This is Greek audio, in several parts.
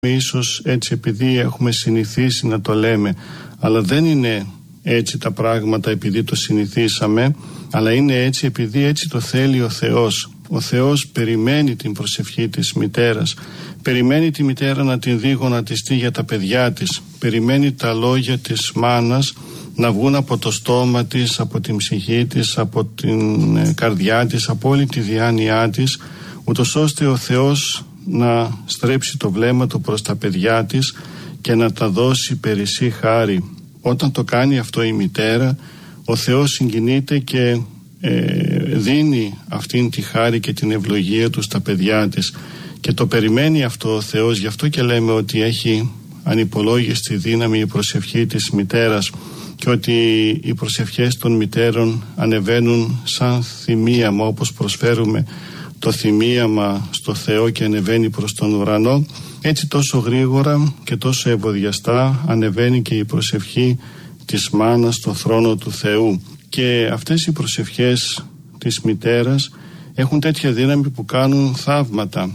Ίσως έτσι επειδή έχουμε συνηθίσει να το λέμε, αλλά δεν είναι έτσι τα πράγματα επειδή το συνηθίσαμε, αλλά είναι έτσι επειδή έτσι το θέλει ο Θεός. Ο Θεός περιμένει την προσευχή της μητέρας, περιμένει τη μητέρα να την δει γονατιστεί για τα παιδιά της, περιμένει τα λόγια της μάνας να βγουν από το στόμα της, από την ψυχή της, από την καρδιά της, από όλη τη διάνοιά της, ούτως ώστε ο Θεός να στρέψει το βλέμμα του προς τα παιδιά της και να τα δώσει περισσή χάρη. Όταν το κάνει αυτό η μητέρα, ο Θεός συγκινείται και δίνει αυτήν τη χάρη και την ευλογία του στα παιδιά της, και το περιμένει αυτό ο Θεός. Γι' αυτό και λέμε ότι έχει ανυπολόγιστη δύναμη η προσευχή της μητέρας και ότι οι προσευχές των μητέρων ανεβαίνουν σαν θυμίαμα, όπως προσφέρουμε το θυμίαμα στο Θεό και ανεβαίνει προς τον ουρανό, έτσι τόσο γρήγορα και τόσο ευωδιαστά ανεβαίνει και η προσευχή της μάνας στο θρόνο του Θεού. Και αυτές οι προσευχές της μητέρας έχουν τέτοια δύναμη που κάνουν θαύματα.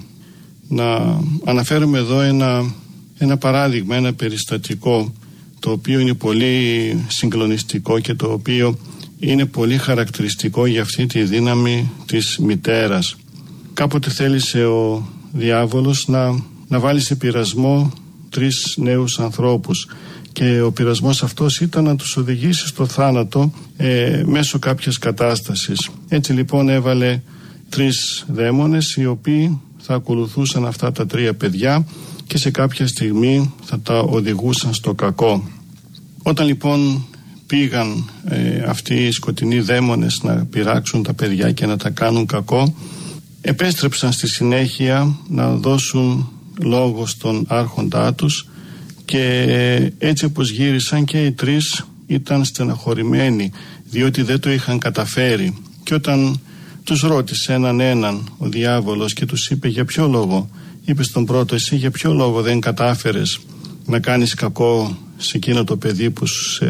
Να αναφέρουμε εδώ ένα παράδειγμα, ένα περιστατικό, το οποίο είναι πολύ συγκλονιστικό και το οποίο είναι πολύ χαρακτηριστικό για αυτή τη δύναμη της μητέρας. Κάποτε θέλησε ο διάβολος να βάλει σε πειρασμό 3 νέους ανθρώπους, και ο πειρασμός αυτός ήταν να τους οδηγήσει στο θάνατο μέσω κάποιας κατάστασης. Έτσι λοιπόν έβαλε 3 δαίμονες οι οποίοι θα ακολουθούσαν αυτά τα 3 παιδιά και σε κάποια στιγμή θα τα οδηγούσαν στο κακό. Όταν λοιπόν πήγαν αυτοί οι σκοτεινοί δαίμονες να πειράξουν τα παιδιά και να τα κάνουν κακό, επέστρεψαν στη συνέχεια να δώσουν λόγο στον άρχοντά τους, και έτσι όπως γύρισαν και οι 3 ήταν στεναχωρημένοι διότι δεν το είχαν καταφέρει. Και όταν τους ρώτησε έναν ο διάβολος και τους είπε για ποιο λόγο, είπε στον πρώτο, εσύ για ποιο λόγο δεν κατάφερες να κάνεις κακό σε εκείνο το παιδί που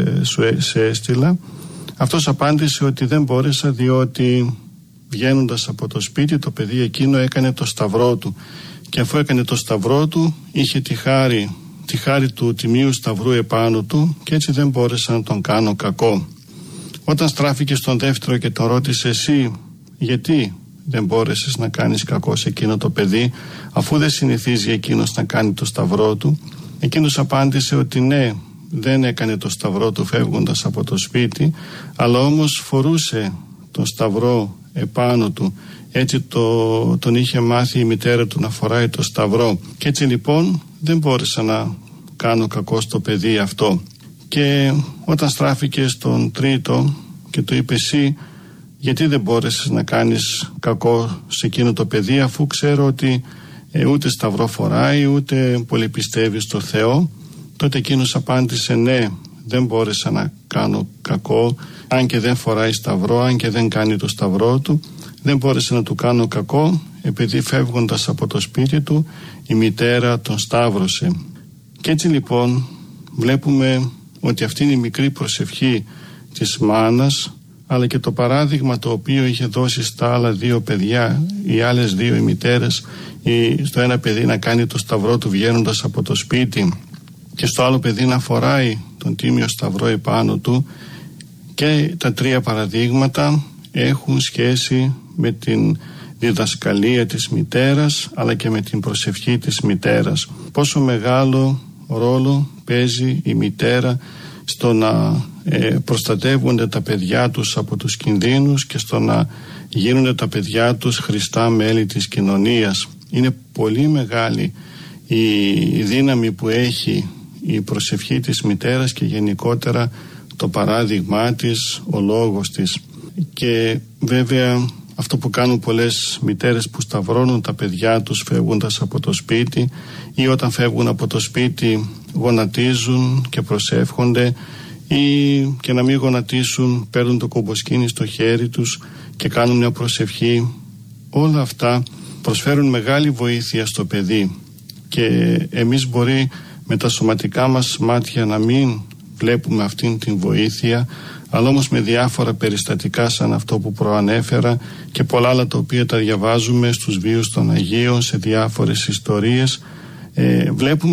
σε έστειλα, αυτός απάντησε ότι δεν μπόρεσα διότι βγαίνοντας από το σπίτι το παιδί εκείνο έκανε το σταυρό του, και αφού έκανε το σταυρό του είχε τη χάρη του τιμίου σταυρού επάνω του, και έτσι δεν μπόρεσα να τον κάνω κακό. Όταν στράφηκε στον δεύτερο και τον ρώτησε, εσύ γιατί δεν μπόρεσες να κάνεις κακό σε εκείνο το παιδί, αφού δεν συνηθίζει εκείνος να κάνει το σταυρό του, εκείνος απάντησε ότι ναι, δεν έκανε το σταυρό του φεύγοντας από το σπίτι, αλλά όμως φορούσε τον σταυρό επάνω του. Έτσι τον είχε μάθει η μητέρα του να φοράει το σταυρό, και έτσι λοιπόν δεν μπόρεσα να κάνω κακό στο παιδί αυτό. Και όταν στράφηκε στον τρίτο και του είπε, εσύ γιατί δεν μπόρεσες να κάνεις κακό σε εκείνο το παιδί, αφού ξέρω ότι ούτε σταυρό φοράει ούτε πολύ πιστεύει στο Θεό. Τότε εκείνος απάντησε, ναι, δεν μπόρεσα να κάνω κακό, αν και δεν φοράει σταυρό, αν και δεν κάνει το σταυρό του, δεν μπόρεσα να του κάνω κακό επειδή φεύγοντας από το σπίτι του η μητέρα τον σταύρωσε. Και έτσι λοιπόν βλέπουμε ότι αυτή είναι η μικρή προσευχή της μάνας, αλλά και το παράδειγμα το οποίο είχε δώσει στα άλλα 2 παιδιά, οι άλλες 2 οι μητέρες, στο ένα παιδί να κάνει το σταυρό του βγαίνοντας από το σπίτι και στο άλλο παιδί να φοράει τον τίμιο σταυρό επάνω του, και τα 3 παραδείγματα έχουν σχέση με την διδασκαλία της μητέρας αλλά και με την προσευχή της μητέρας. Πόσο μεγάλο ρόλο παίζει η μητέρα στο να προστατεύονται τα παιδιά τους από τους κινδύνους και στο να γίνονται τα παιδιά τους χρηστά μέλη της κοινωνίας. Είναι πολύ μεγάλη η δύναμη που έχει η προσευχή της μητέρας και γενικότερα το παράδειγμά της, ο λόγος της. Και βέβαια αυτό που κάνουν πολλές μητέρες που σταυρώνουν τα παιδιά τους φεύγοντας από το σπίτι, ή όταν φεύγουν από το σπίτι γονατίζουν και προσεύχονται, ή και να μην γονατίσουν παίρνουν το κομποσκήνι στο χέρι τους και κάνουν μια προσευχή. Όλα αυτά προσφέρουν μεγάλη βοήθεια στο παιδί, και εμείς μπορεί με τα σωματικά μας μάτια να μην βλέπουμε αυτήν την βοήθεια, αλλά όμως με διάφορα περιστατικά σαν αυτό που προανέφερα και πολλά άλλα τα οποία τα διαβάζουμε στους βίους των Αγίων, σε διάφορες ιστορίες, βλέπουμε